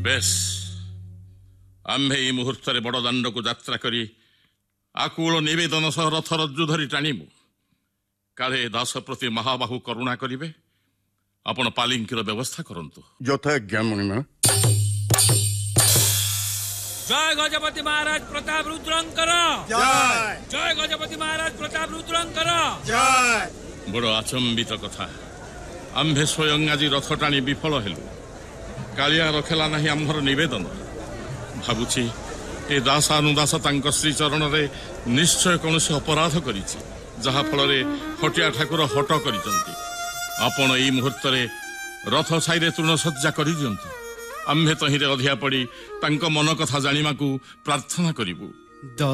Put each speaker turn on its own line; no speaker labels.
ବେଶ ଆମ୍ଭେ ଏହି ମୁହୂର୍ତ୍ତରେ ବଡ଼ ଦାଣ୍ଡକୁ ଯାତ୍ରା କରି ଆକୁଳ ନିବେଦନ ସହ ରଥ ରଜ୍ଜୁ ଧରି ଟାଣିମୁ। କାଳେ ଦାସ ପ୍ରତି ମହାବାହୁ କରୁଣା କରିବେ। ଆପଣ ପାଲିଙ୍କିର ବ୍ୟବସ୍ଥା କରନ୍ତୁ।
ଯଥାଜ୍ଞା ମହିମା।
जय गजपति महाराज प्रताप रुद्रंकर
जय।
जय गजपति महाराज प्रताप रुद्रंकर
जय।
बड़ आचंबित कथा आम्भे स्वयं आज रथ टाणी विफल हेलु। कालिया रखेला नहीं आम्भर निवेदन। भावुछि ए दासानुदास तांक श्री चरण रे निश्चय कौन अपराध करिछि जहा फल रे हटिया ठाकुर हट करिसंती। आपण एई मुहूर्त रे रथ छाइरे तृणसज्जा करि दियंतु। आम्भे तहिरे अधिया पड़ी तांक मन कथा जानिमाकू प्रार्थना करिबु।